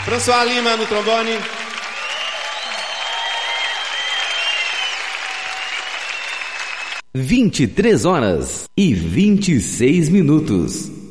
François Lima no trombone. (23 horas e 26 minutos).